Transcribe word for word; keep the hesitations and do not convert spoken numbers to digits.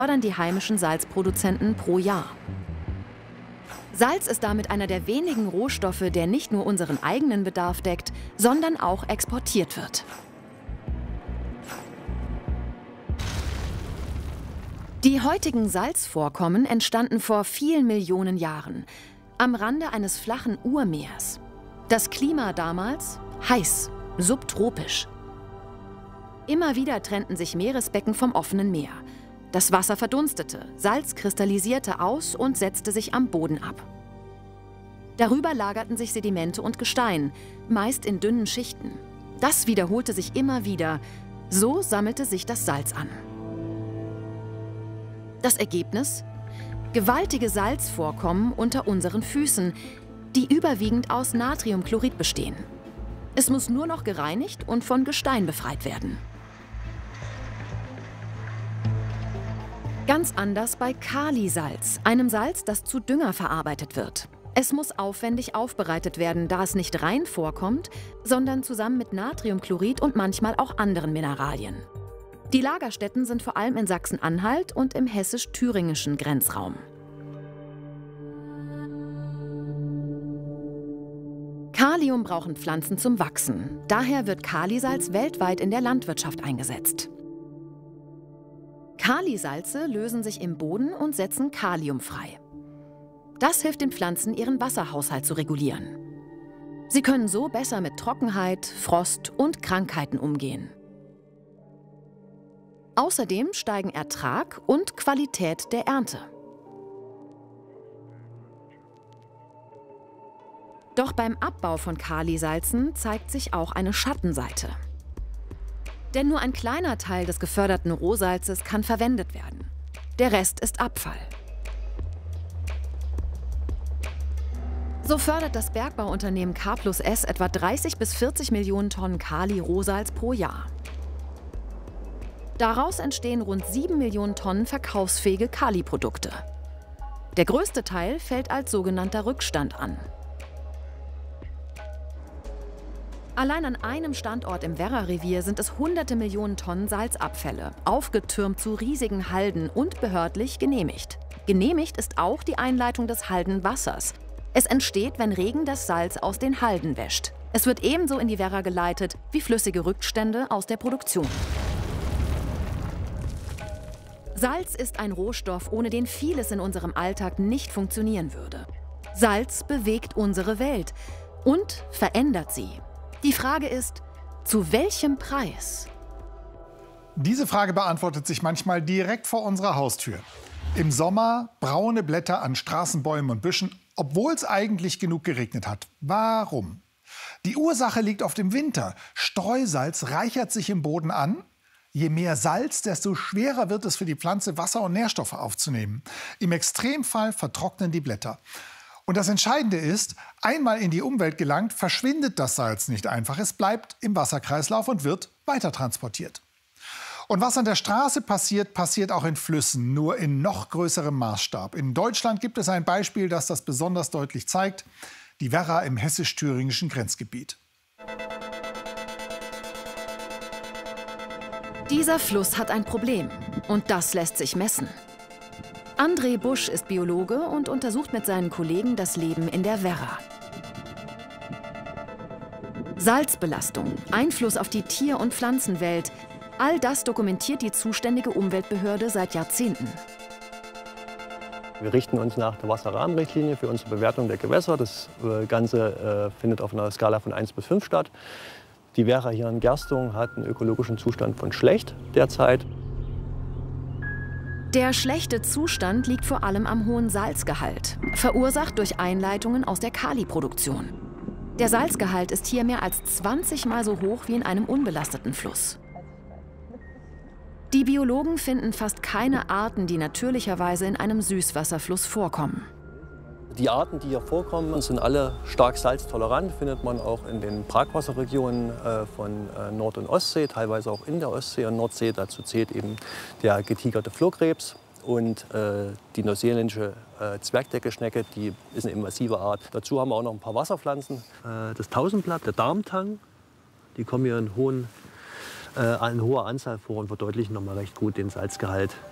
fördern die heimischen Salzproduzenten pro Jahr. Salz ist damit einer der wenigen Rohstoffe, der nicht nur unseren eigenen Bedarf deckt, sondern auch exportiert wird. Die heutigen Salzvorkommen entstanden vor vielen Millionen Jahren, am Rande eines flachen Urmeers. Das Klima damals heiß, subtropisch. Immer wieder trennten sich Meeresbecken vom offenen Meer. Das Wasser verdunstete, Salz kristallisierte aus und setzte sich am Boden ab. Darüber lagerten sich Sedimente und Gestein, meist in dünnen Schichten. Das wiederholte sich immer wieder. So sammelte sich das Salz an. Das Ergebnis? Gewaltige Salzvorkommen unter unseren Füßen, die überwiegend aus Natriumchlorid bestehen. Es muss nur noch gereinigt und von Gestein befreit werden. Ganz anders bei Kalisalz, einem Salz, das zu Dünger verarbeitet wird. Es muss aufwendig aufbereitet werden, da es nicht rein vorkommt, sondern zusammen mit Natriumchlorid und manchmal auch anderen Mineralien. Die Lagerstätten sind vor allem in Sachsen-Anhalt und im hessisch-thüringischen Grenzraum. Kalium brauchen Pflanzen zum Wachsen. Daher wird Kalisalz weltweit in der Landwirtschaft eingesetzt. Kalisalze lösen sich im Boden und setzen Kalium frei. Das hilft den Pflanzen, ihren Wasserhaushalt zu regulieren. Sie können so besser mit Trockenheit, Frost und Krankheiten umgehen. Außerdem steigen Ertrag und Qualität der Ernte. Doch beim Abbau von Kalisalzen zeigt sich auch eine Schattenseite. Denn nur ein kleiner Teil des geförderten Rohsalzes kann verwendet werden. Der Rest ist Abfall. So fördert das Bergbauunternehmen K plus S etwa dreißig bis vierzig Millionen Tonnen Kali-Rohsalz pro Jahr. Daraus entstehen rund sieben Millionen Tonnen verkaufsfähige Kali-Produkte. Der größte Teil fällt als sogenannter Rückstand an. Allein an einem Standort im Werra-Revier sind es hunderte Millionen Tonnen Salzabfälle, aufgetürmt zu riesigen Halden und behördlich genehmigt. Genehmigt ist auch die Einleitung des Haldenwassers. Es entsteht, wenn Regen das Salz aus den Halden wäscht. Es wird ebenso in die Werra geleitet wie flüssige Rückstände aus der Produktion. Salz ist ein Rohstoff, ohne den vieles in unserem Alltag nicht funktionieren würde. Salz bewegt unsere Welt und verändert sie. Die Frage ist, zu welchem Preis? Diese Frage beantwortet sich manchmal direkt vor unserer Haustür. Im Sommer braune Blätter an Straßenbäumen und Büschen, obwohl es eigentlich genug geregnet hat. Warum? Die Ursache liegt auf dem Winter. Streusalz reichert sich im Boden an. Je mehr Salz, desto schwerer wird es für die Pflanze, Wasser und Nährstoffe aufzunehmen. Im Extremfall vertrocknen die Blätter. Und das Entscheidende ist, einmal in die Umwelt gelangt, verschwindet das Salz nicht einfach. Es bleibt im Wasserkreislauf und wird weitertransportiert. Und was an der Straße passiert, passiert auch in Flüssen, nur in noch größerem Maßstab. In Deutschland gibt es ein Beispiel, das das besonders deutlich zeigt: die Werra im hessisch-thüringischen Grenzgebiet. Dieser Fluss hat ein Problem und das lässt sich messen. André Busch ist Biologe und untersucht mit seinen Kollegen das Leben in der Werra. Salzbelastung, Einfluss auf die Tier- und Pflanzenwelt, all das dokumentiert die zuständige Umweltbehörde seit Jahrzehnten. Wir richten uns nach der Wasserrahmenrichtlinie für unsere Bewertung der Gewässer. Das Ganze äh, findet auf einer Skala von eins bis fünf statt. Die Werra hier in Gerstung hat einen ökologischen Zustand von schlecht derzeit. Der schlechte Zustand liegt vor allem am hohen Salzgehalt, verursacht durch Einleitungen aus der Kali-Produktion. Der Salzgehalt ist hier mehr als zwanzig Mal so hoch wie in einem unbelasteten Fluss. Die Biologen finden fast keine Arten, die natürlicherweise in einem Süßwasserfluss vorkommen. Die Arten, die hier vorkommen, sind alle stark salztolerant. Findet man auch in den Brackwasserregionen äh, von äh, Nord- und Ostsee, teilweise auch in der Ostsee und Nordsee. Dazu zählt eben der getigerte Flohkrebs und äh, die neuseeländische äh, Zwergdeckelschnecke, die ist eine invasive Art. Dazu haben wir auch noch ein paar Wasserpflanzen. Äh, das Tausendblatt, der Darmtang, die kommen hier in, hohen, äh, in hoher Anzahl vor und verdeutlichen noch mal recht gut den Salzgehalt